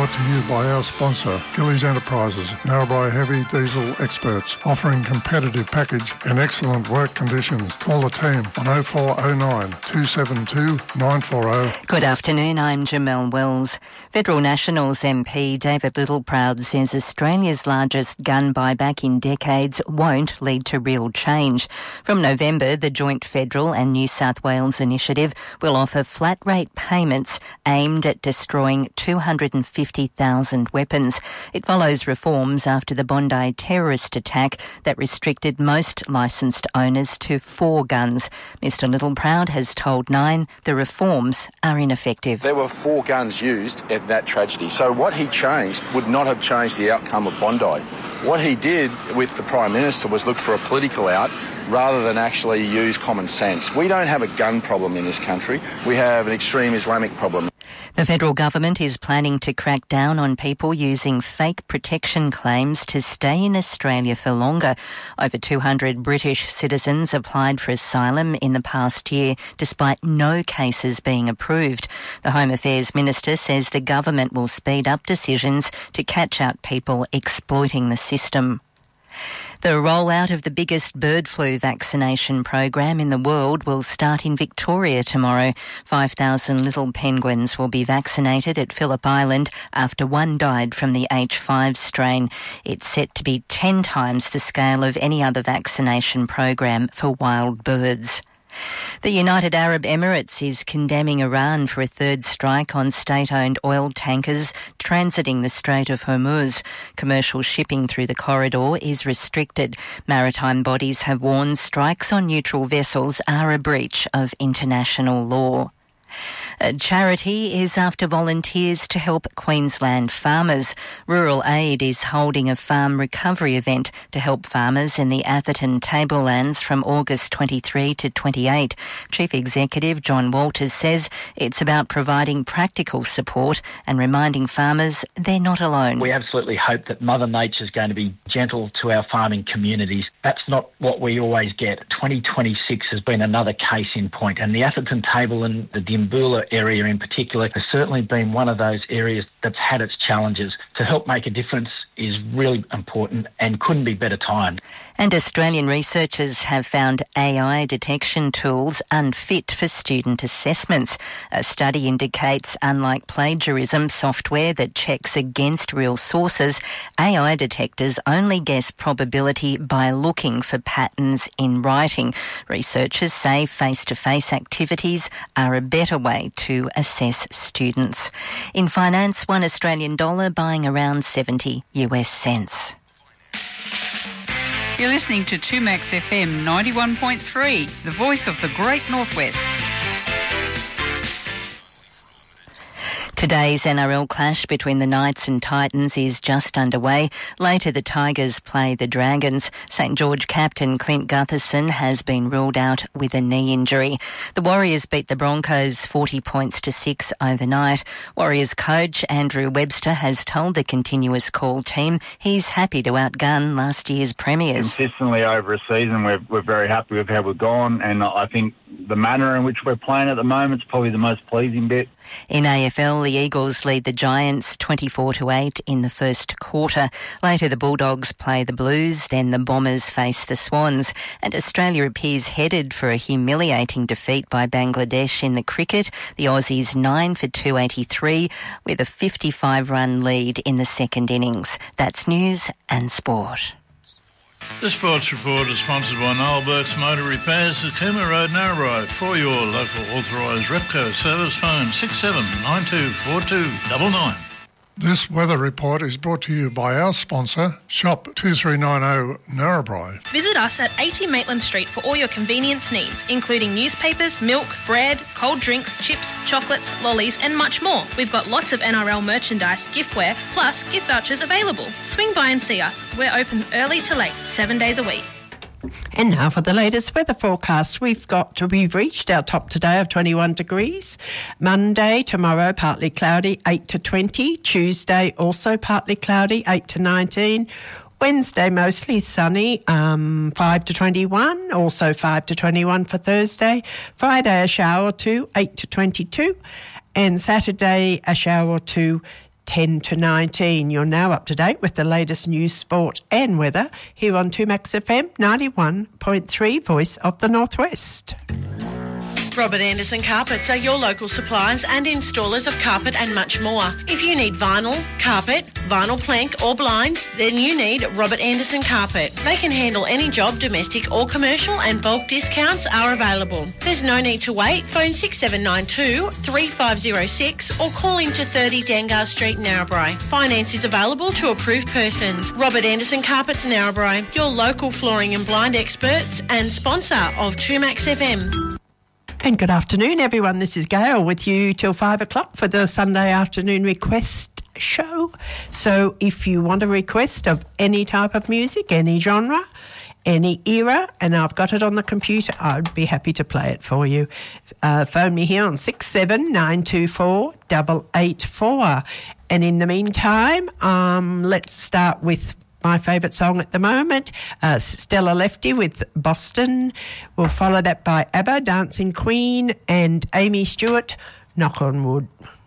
brought to you by our sponsor, Gillies Enterprises, Narrabri heavy diesel experts, offering competitive package and excellent work conditions. Call the team on 0409 272 940. Good afternoon, I'm Jamelle Wells. Federal Nationals MP David Littleproud says Australia's largest gun buyback in decades won't lead to real change. From November, the joint federal and New South Wales initiative will offer flat-rate payments aimed at destroying 250,000 weapons. It follows reforms after the Bondi terrorist attack that restricted most licensed owners to 4 guns. Mr Littleproud has told Nine the reforms are ineffective. There were 4 guns used at that tragedy, so what he changed would not have changed the outcome of Bondi. What he did with the Prime Minister was look for a political out rather than actually use common sense. We don't have a gun problem in this country. We have an extreme Islamic problem. The federal government is planning to crack down on people using fake protection claims to stay in Australia for longer. Over 200 British citizens applied for asylum in the past year, despite no cases being approved. The Home Affairs Minister says the government will speed up decisions to catch out people exploiting the system. The rollout of the biggest bird flu vaccination program in the world will start in Victoria tomorrow. 5,000 little penguins will be vaccinated at Phillip Island after one died from the H5 strain. It's set to be 10 times the scale of any other vaccination program for wild birds. The United Arab Emirates is condemning Iran for a third strike on state-owned oil tankers transiting the Strait of Hormuz. Commercial shipping through the corridor is restricted. Maritime bodies have warned strikes on neutral vessels are a breach of international law. A charity is after volunteers to help Queensland farmers. Rural Aid is holding a farm recovery event to help farmers in the Atherton Tablelands from August 23 to 28. Chief Executive John Walters says it's about providing practical support and reminding farmers they're not alone. We absolutely hope that Mother Nature is going to be gentle to our farming communities. That's not what we always get. 2026 has been another case in point, and the Atherton Table and the Dimboola area in particular has certainly been one of those areas that's had its challenges. To help make a difference is really important and couldn't be better timed. And Australian researchers have found AI detection tools unfit for student assessments. A study indicates, unlike plagiarism software that checks against real sources, AI detectors only guess probability by looking for patterns in writing. Researchers say face-to-face activities are a better way to assess students. In finance, $1 Australian buying around 70 US cents. You're listening to 2Max FM 91.3, the voice of the Great Northwest. Today's NRL clash between the Knights and Titans is just underway. Later, the Tigers play the Dragons. St George captain Clint Gutherson has been ruled out with a knee injury. The Warriors beat the Broncos 40-6 overnight. Warriors coach Andrew Webster has told the Continuous Call team he's happy to outgun last year's premiers. Consistently over a season, we're very happy with how we've gone, and I think the manner in which we're playing at the moment is probably the most pleasing bit. In AFL, the Eagles lead the Giants 24-8 in the first quarter. Later, the Bulldogs play the Blues, then the Bombers face the Swans. And Australia appears headed for a humiliating defeat by Bangladesh in the cricket. The Aussies 9 for 283 with a 55-run lead in the second innings. That's news and sport. This sports report is sponsored by Noel Burke's Motor Repairs at Cooma Road, Narrabri. For your local authorised Repco service, phone 67924299. This weather report is brought to you by our sponsor, Shop 2390 Narrabri. Visit us at 80 Maitland Street for all your convenience needs, including newspapers, milk, bread, cold drinks, chips, chocolates, lollies and much more. We've got lots of NRL merchandise, giftware, plus gift vouchers available. Swing by and see us. We're open early to late, 7 days a week. And now for the latest weather forecast. We've reached our top today of 21 degrees. Monday, tomorrow, partly cloudy, 8 to 20. Tuesday, also partly cloudy, 8 to 19. Wednesday, mostly sunny, 5 to 21. Also 5 to 21 for Thursday. Friday, a shower or two, 8 to 22. And Saturday, a shower or two, 10 to 19. You're now up to date with the latest news, sport and weather here on 2Max FM 91.3, Voice of the Northwest. Robert Anderson Carpets are your local suppliers and installers of carpet and much more. If you need vinyl, carpet, vinyl plank or blinds, then you need Robert Anderson Carpet. They can handle any job, domestic or commercial, and bulk discounts are available. There's no need to wait. Phone 6792 3506 or call into 30 Dangar Street, Narrabri. Finance is available to approved persons. Robert Anderson Carpets, Narrabri, your local flooring and blind experts and sponsor of 2Max FM. And good afternoon, everyone. This is Gail with you till 5 o'clock for the Sunday afternoon request show. So if you want a request of any type of music, any genre, any era, and I've got it on the computer, I'd be happy to play it for you. Phone me here on 67924 884. And in the meantime, let's start with my favourite song at the moment, Stella Lefty with Boston. We'll follow that by ABBA, Dancing Queen, and Amy Stewart, Knock on Wood.